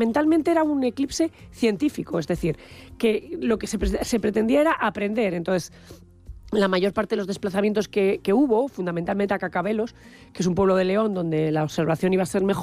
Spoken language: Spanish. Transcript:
fundamentalmente era un eclipse científico, es decir, que lo que se pretendía era aprender. Entonces, la mayor parte de los desplazamientos que hubo, fundamentalmente a Cacabelos, que es un pueblo de León donde la observación iba a ser mejor,